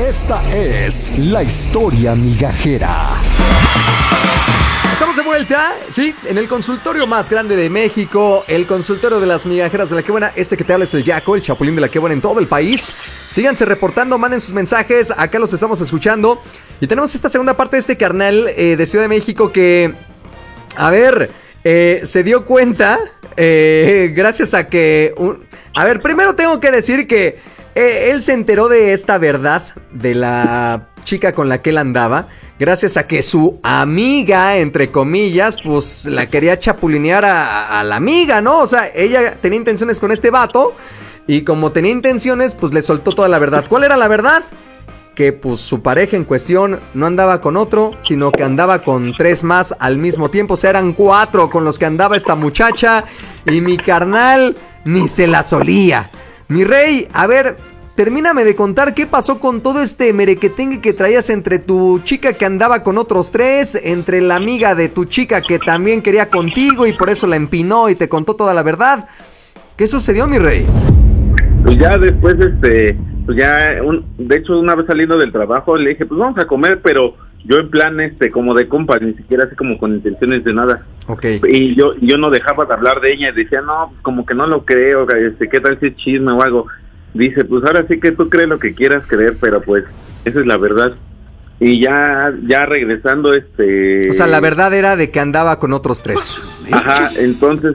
Esta es la historia migajera. Estamos de vuelta, sí, en el consultorio más grande de México, el consultorio de las migajeras de La Qué Buena. Este que te habla es el Yaco, el chapulín de La Qué Buena en todo el país. Síganse reportando, manden sus mensajes, acá los estamos escuchando. Y tenemos esta segunda parte de este carnal de Ciudad de México que, a ver, se dio cuenta gracias a que... A ver, primero tengo que decir que él se enteró de esta verdad de la chica con la que él andaba gracias a que su amiga, entre comillas, pues la quería chapulinear a la amiga, ¿no? O sea, ella tenía intenciones con este vato y como tenía intenciones, pues le soltó toda la verdad. ¿Cuál era la verdad? Que pues su pareja en cuestión no andaba con otro, sino que andaba con 3 más al mismo tiempo. O sea, eran 4 con los que andaba esta muchacha y mi carnal ni se la solía. Mi rey, a ver, termíname de contar qué pasó con todo este merequetengue que traías entre tu chica que andaba con otros 3, entre la amiga de tu chica que también quería contigo y por eso la empinó y te contó toda la verdad. ¿Qué sucedió, mi rey? Pues ya después, pues ya, de hecho una vez saliendo del trabajo le dije, pues vamos a comer, pero yo en plan, como de compas, ni siquiera así como con intenciones de nada. Okay. Y yo no dejaba de hablar de ella y decía, no, como que no lo creo, ¿qué tal si es chisme o algo? Dice, pues ahora sí que tú crees lo que quieras creer, pero pues esa es la verdad. Y ya regresando, O sea, la verdad era de que andaba con otros 3. Ajá, entonces,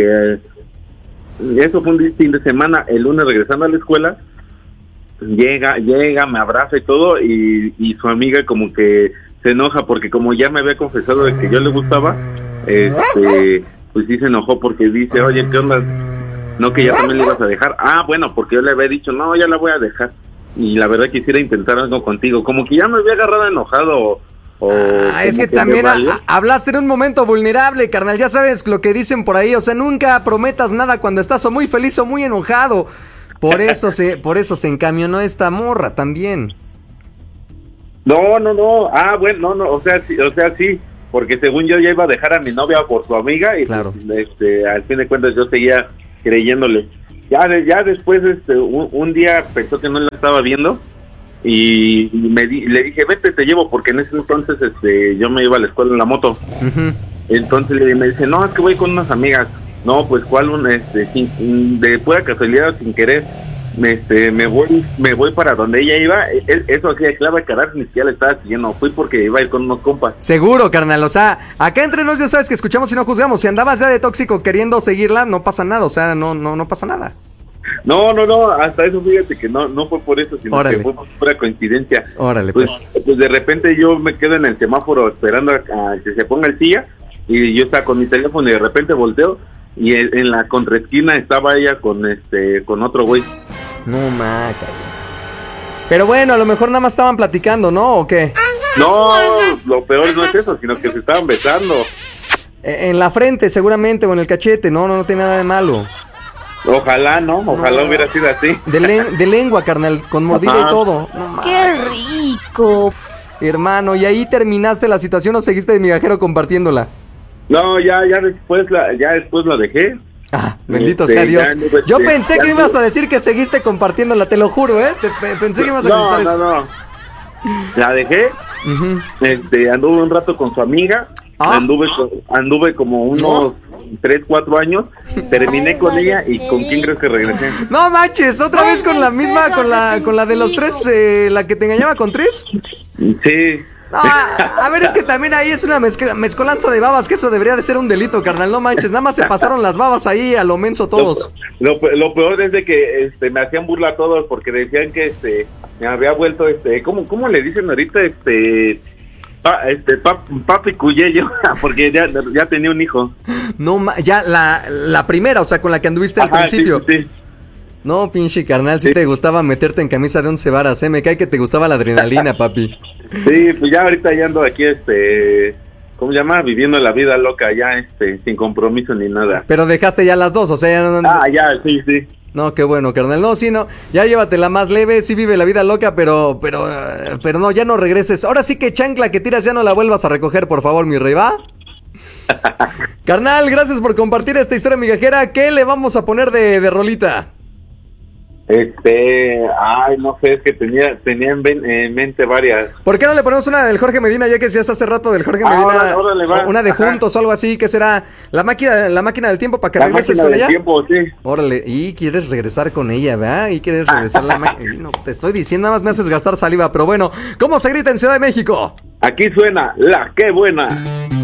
eso fue un fin de semana. El lunes regresando a la escuela, llega, me abraza y todo, y su amiga como que se enoja porque como ya me había confesado de que yo le gustaba, pues sí se enojó porque dice, oye, ¿qué onda? No, que ya también le ibas a dejar. Ah, bueno, porque yo le había dicho, no, ya la voy a dejar. Y la verdad quisiera intentar algo contigo. Como que ya me había agarrado enojado. Es que también hablaste en un momento vulnerable, carnal. Ya sabes lo que dicen por ahí. O sea, nunca prometas nada cuando estás o muy feliz o muy enojado. Por eso se encamionó esta morra también. No. Ah, bueno, no. O sea, sí. Porque según yo ya iba a dejar a mi novia por su amiga. Y claro. Pues, al fin de cuentas yo seguía creyéndole. Ya después un día pensó que no la estaba viendo y le dije, vete, te llevo, porque en ese entonces yo me iba a la escuela en la moto. Uh-huh. Entonces me dice, no, es que voy con unas amigas. No, pues cuál, de pura casualidad, sin querer, me voy para donde ella iba. Eso hacía clave carar, ni siquiera le estaba siguiendo. Fui porque iba a ir con unos compas. Seguro, carnal, o sea, acá entre nos ya sabes que escuchamos y no juzgamos. Si andabas ya de tóxico queriendo seguirla, no pasa nada, o sea, no pasa nada. No, hasta eso fíjate que no fue por eso, sino que fue por pura coincidencia. Órale, pues de repente yo me quedo en el semáforo esperando a que se ponga el silla, y yo estaba con mi teléfono y de repente volteo y en la contraesquina estaba ella con otro güey. No, maca. Pero bueno, a lo mejor nada más estaban platicando, ¿no? ¿O qué? No, lo peor no es eso, sino que se estaban besando. En la frente seguramente, o en el cachete. No tiene nada de malo. Ojalá hubiera sido así. De lengua, carnal, con mordida. Ajá. Y todo. No, ¡qué rico! Hermano, ¿y ahí terminaste la situación o seguiste de migajero compartiéndola? No, ya después la dejé. Ah, bendito sea Dios. Yo pensé que ibas a decir que seguiste compartiéndola, te lo juro, ¿eh? Pensé que ibas a contestar eso. No. La dejé. Uh-huh. Anduve un rato con su amiga. Anduve como unos 3-4 años. Terminé con ella. ¿Y con quién crees que regresé? No manches, otra vez con la misma, con la de los 3, la que te engañaba con 3. Sí. No, a ver, es que también ahí es una mezcolanza de babas, que eso debería de ser un delito, carnal, no manches, nada más se pasaron las babas ahí a lo menso todos. Lo peor es de que me hacían burla a todos porque decían que me había vuelto, ¿cómo le dicen ahorita? Papi Cuyello, porque ya tenía un hijo. No, ya la primera, o sea, con la que anduviste al principio. Sí. No, pinche carnal, sí te gustaba meterte en camisa de 11 varas, me cae que te gustaba la adrenalina, papi. Sí, pues ya ahorita ya ando aquí, ¿cómo se llama? Viviendo la vida loca, ya, sin compromiso ni nada. Pero dejaste ya las dos, o sea, ya no... ya, sí. No, qué bueno, carnal. No, sí, no, ya llévatela más leve, sí vive la vida loca, pero no, ya no regreses. Ahora sí que chancla que tiras ya no la vuelvas a recoger, por favor, mi rey, ¿va? Carnal, gracias por compartir esta historia migajera. ¿Qué le vamos a poner de rolita? No sé, es que tenía en mente varias. ¿Por qué no le ponemos una del Jorge Medina, ya que decías hace rato del Jorge Medina? Órale, va. Una de Ajá. Juntos o algo así, que será la máquina del tiempo para que La regreses máquina con del ella. tiempo, sí. Órale, y quieres regresar con ella, ¿verdad? Y quieres regresar la máquina. No, te estoy diciendo, nada más me haces gastar saliva, pero bueno, ¿cómo se grita en Ciudad de México? Aquí suena La Qué Buena.